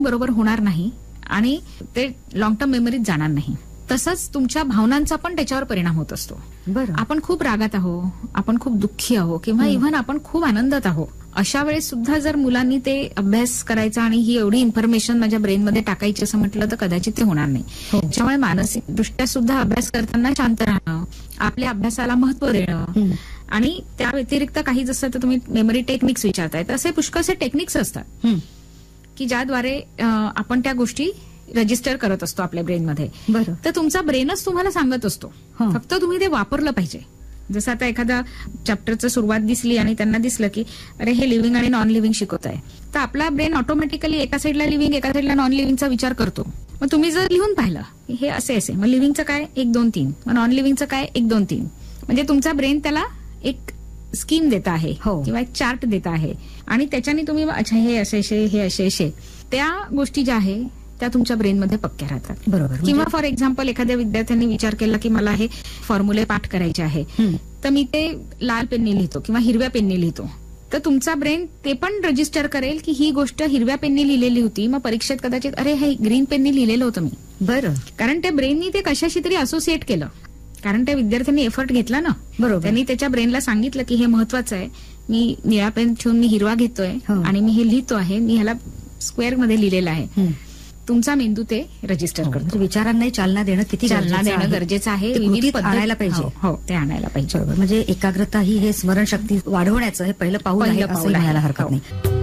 बरोबर होणार नाही आणि ते लॉंग टर्म मेमरीत जाणार नाही. तसंच तुमच्या भावनांचा पण त्याच्यावर परिणाम होत असतो. बरं. आपण खूप रागात आहोत, आपण खूप दुःखी आहोत किंवा इव्हन आपण खूप आनंदात आहोत, अशा वेळेस सुद्धा जर मुलांनी ते अभ्यास करायचा आणि ही एवढी इन्फॉर्मेशन माझ्या ब्रेनमध्ये टाकायची असं म्हटलं तर कदाचित ते होणार नाही. त्याच्यामुळे मानसिक दृष्ट्या सुद्धा अभ्यास करताना शांत राहणं, आपल्या अभ्यासाला महत्व देणं आणि त्या व्यतिरिक्त काही जसं तर तुम्ही मेमरी टेक्निक्स विचारताय तसे पुष्कळसे टेक्निक्स असतात की ज्याद्वारे आपण त्या गोष्टी रजिस्टर करत असतो आपल्या ब्रेनमध्ये. बरं. तर तुमचा ब्रेनच तुम्हाला सांगत असतो, फक्त तुम्ही ते वापरलं पाहिजे. जसं आता एखादा चॅप्टरचं सुरुवात दिसली आणि त्यांना दिसलं की अरे हे लिव्हिंग आणि नॉन लिव्हिंग शिकवत आहे, तर आपला ब्रेन ऑटोमॅटिकली एका साईडला लिव्हिंग एका साईडला नॉन लिव्हिंगचा विचार करतो. मग तुम्ही जर लिहून पाहिलं हे असे असे, मग लिव्हिंगचं काय 1 2 3, मग नॉन लिव्हिंगचं काय 1 2 3, म्हणजे तुमचा ब्रेन त्याला एक स्कीम देत आहे किंवा एक चार्ट देत आहे आणि त्याच्याने तुम्ही अच्छा हे असे हे असे त्या गोष्टी ज्या आहे त्या तुमच्या ब्रेनमध्ये पक्क्या राहतात. बरोबर. किंवा फॉर एक्झाम्पल एखाद्या विद्यार्थ्यांनी विचार केला की मला हे फॉर्म्युले पाठ करायचे आहे, तर मी ते लाल पेनने लिहितो किंवा हिरव्या पेनने लिहितो, तर तुमचा ब्रेन ते पण रजिस्टर करेल की ही गोष्ट हिरव्या पेनने लिहिलेली होती, मग परीक्षेत कदाचित अरे हे ग्रीन पेनने लिहिलेलं होतं मी. बरं. कारण त्या ब्रेननी ते कशाशी तरी असोसिएट केलं, कारण त्या विद्यार्थ्यांनी एफर्ट घेतला ना. बरोबर. त्यांनी त्याच्या ब्रेनला सांगितलं की हे महत्वाचं आहे, मी निळा पेन ठेवून मी हिरवा घेतोय आणि मी हे लिहितो आहे, मी ह्याला स्क्वेअर मध्ये लिहिलेलं आहे. तुमचा मेंदू ते रजिस्टर करतो. विचारांनाही चालना देणं किती गरजेचं आहे. आणायला पाहिजे. हो, ते आणायला पाहिजे. म्हणजे एकाग्रता ही हे स्मरणशक्ती वाढवण्याचं हे पहिलं पाऊल आहे असं म्हणायला हरकत नाही.